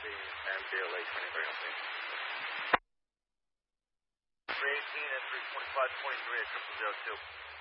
and BLA 23 on me. 318 and 325.3 at 0002.